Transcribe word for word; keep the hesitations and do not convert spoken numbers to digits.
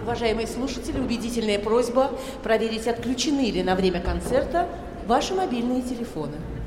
Уважаемые слушатели, убедительная просьба проверить, отключены ли на время концерта ваши мобильные телефоны.